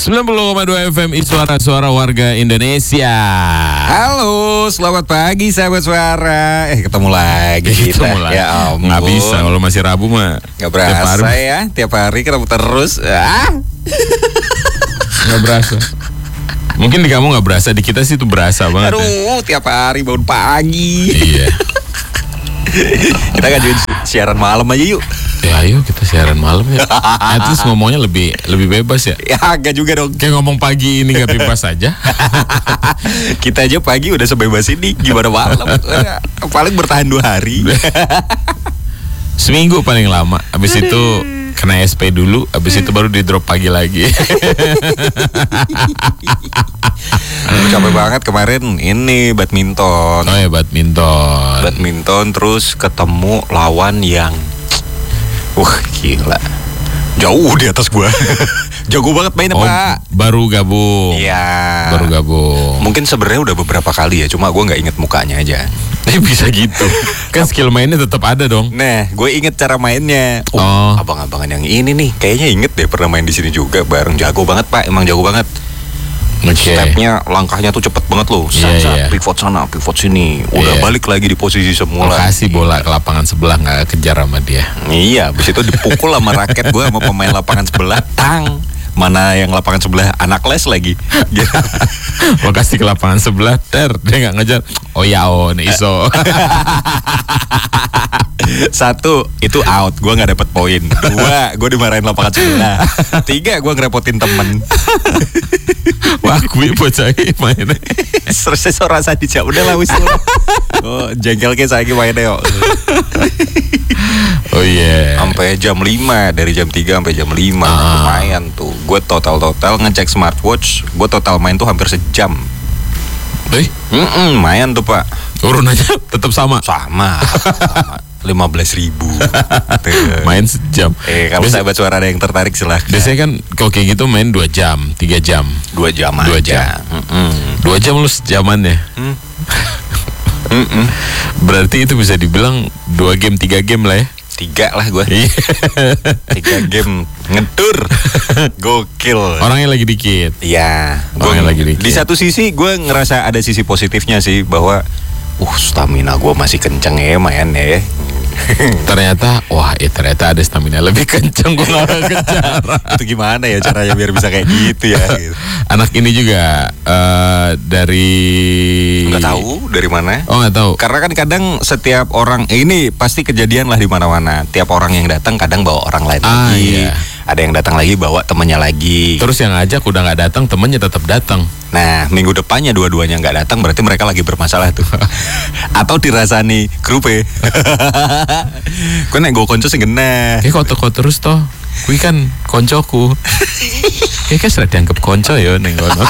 90,2 FM Suara warga Indonesia. Halo, selamat pagi sahabat suara. Ketemu lagi kita. Ya ampun. Nggak bisa kalau masih Rabu mah. Nggak berasa ya, tiap hari ketemu terus. Nggak berasa. Mungkin di kamu nggak berasa, di kita sih itu berasa banget. Aduh, tiap hari bangun pagi. Iya. Kita ngajuin siaran malam aja yuk. Ya ayo kita siaran malam ya. At least ngomongnya lebih bebas ya. Ya agak juga dong. Kayak ngomong pagi ini nggak bebas aja. Kita aja pagi udah sebebas ini, gimana malam? Paling bertahan 2 hari. Seminggu paling lama. Abis itu kena SP dulu, abis itu baru di drop pagi lagi. Capek banget kemarin ini badminton. Oh ya Badminton terus ketemu lawan yang gila. Jauh di atas gua. Jago banget mainnya, Pak. Baru gabung. Iya. Baru gabung. Mungkin sebenarnya udah beberapa kali ya, cuma gua nggak inget mukanya aja. Bisa gitu. Kan skill mainnya tetap ada dong. Nah, gue inget cara mainnya. Abang-abangan yang ini nih, kayaknya inget deh pernah main di sini juga bareng. Jago banget, Pak. Emang jago banget. Stepnya, langkahnya tuh cepet banget loh. Pivot sana, pivot sini. Udah balik lagi di posisi semula. Kasih bola ke lapangan sebelah, nggak kejar sama dia. Iya, habis itu dipukul sama raket gue sama pemain lapangan sebelah. Tang. Mana yang lapangan sebelah anak les lagi. Mau kasih ke lapangan sebelah, dia nggak ngejar. Iso. 1, itu out, gue nggak dapet poin. 2, gue dimarahin lapangan sebelah. 3, gue ngerepotin temen. Wah, gue bocah mainnya. Selesai rasa dijak, udah lah wis. Jengkel kayak saya mainnya yuk. Oh iya. Sampai jam 5, dari jam 3 sampai jam 5 lumayan tuh. Gue total ngecek smartwatch, gue total main tuh hampir sejam. Lumayan tuh, Pak. Urunannya tetap sama. 15.000. Main sejam. Kalau sahabat suara ada yang tertarik silahkan. Biasanya kan kalau kayak gitu main 2 jam, 3 jam. 2 jam aja. 2 jam lu sejaman ya. Berarti itu bisa dibilang 2 game, 3 game lah ya. 3 lah gue. 3 game ngedur. Gokil. Orangnya lagi dikit. Iya. Orangnya lagi dikit. Di satu sisi gue ngerasa ada sisi positifnya sih, bahwa stamina gue masih kenceng ya main ya. Ternyata ada stamina lebih kenceng, gue gak kejar. Itu gimana ya caranya biar bisa kayak gitu ya gitu. Anak ini juga dari nggak tahu dari mana. Nggak tahu. Karena kan kadang setiap orang ini pasti kejadian lah di mana-mana. Tiap orang yang datang kadang bawa orang lain lagi. Iya. Ada yang datang lagi bawa temennya lagi. Terus yang ngajak udah nggak datang, temennya tetap datang. Nah, minggu depannya dua-duanya nggak datang, berarti mereka lagi bermasalah tuh. Atau dirasani grup ya. Kau nek gue konco sing genah. Kayak kok terus toh. Kui kan koncoku. Kayak sudah dianggap konco ya neng kono.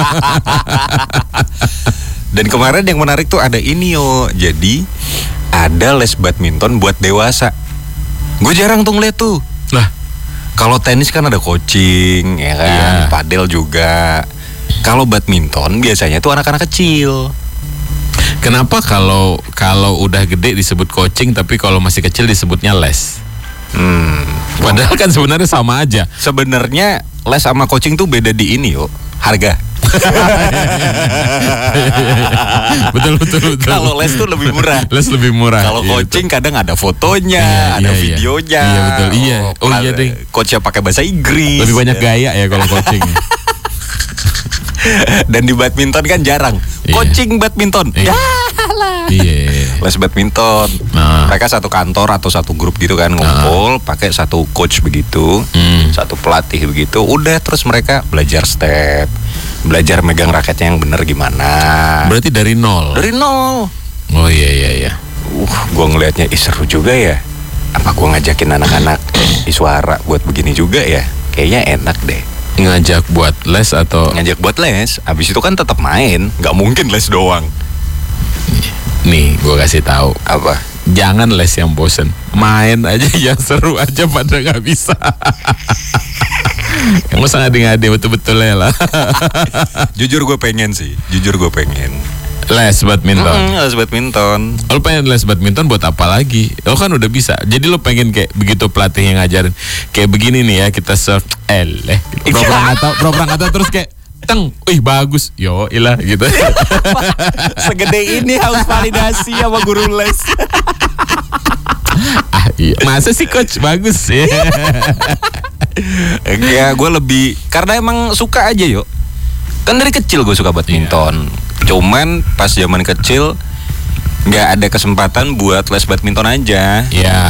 Dan kemarin yang menarik tuh ada ini yo. Jadi ada les badminton buat dewasa. Gue jarang tuh ngeliat tuh. Lah, kalau tenis kan ada coaching, ya kan, padel juga. Kalau badminton biasanya tuh anak-anak kecil. Kenapa kalau udah gede disebut coaching, tapi kalau masih kecil disebutnya les? Padahal kan sebenarnya sama aja. Sebenarnya les sama coaching tuh beda di ini yo, harga. Betul. Kalau les tuh lebih murah. Les lebih murah. Kalau coaching kadang ada fotonya, ada videonya. Iya betul. Iya. Iya deh. Coachnya pakai bahasa Inggris. Lebih banyak gaya ya kalau coaching. Dan di badminton kan jarang. Coaching badminton. Iya. Les badminton. Mereka satu kantor atau satu grup gitu kan, ngumpul pakai satu coach begitu, satu pelatih begitu. Udah terus mereka belajar step, belajar megang raketnya yang bener gimana. Berarti dari nol. Oh iya. Gue ngelihatnya seru juga ya. Apa gue ngajakin anak-anak di suara buat begini juga ya? Kayaknya enak deh. Ngajak buat les atau? Ngajak buat les. Abis itu kan tetap main. Gak mungkin les doang. Nih, gue kasih tahu. Apa? Jangan les yang bosen. Main aja yang seru aja pada gak bisa. Kamu sangat ngadi betul-betul ya lah. Jujur gue pengen sih. Les badminton. Les badminton. Lo pengen les badminton buat apa lagi? Lo kan udah bisa. Jadi lo pengen kayak begitu pelatih yang ngajarin kayak begini nih ya, kita serve pura-pura nggak tahu terus kayak teng, bagus, yo ilah gitu. Segede ini harus validasi sama guru les. Iya. Masa sih coach bagus ya? Ya gue lebih karena emang suka aja yuk. Kan dari kecil gue suka badminton. Cuman pas zaman kecil nggak ada kesempatan buat les badminton aja. Iya.